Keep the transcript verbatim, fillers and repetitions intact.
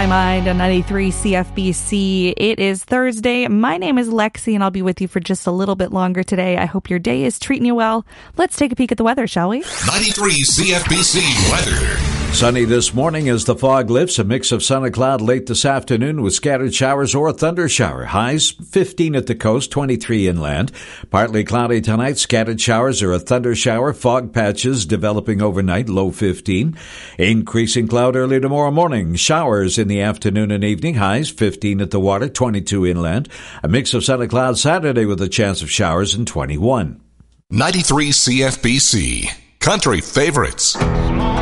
My Mind on ninety-three C F B C. It is Thursday. My name is Lexi, and I'll be with you for just a little bit longer today. I hope your day is treating you well. Let's take a peek at the weather, shall we? ninety-three C F B C weather. Sunny this morning as the fog lifts. A mix of sun and cloud late this afternoon with scattered showers or a thunder shower. Highs fifteen at the coast, twenty-three inland. Partly cloudy tonight. Scattered showers or a thunder shower. Fog patches developing overnight, low fifteen. Increasing cloud early tomorrow morning. Showers in the afternoon and evening. Highs fifteen at the water, twenty-two inland. A mix of sun and cloud Saturday with a chance of showers and twenty-one. ninety-three C F B C. Country favorites.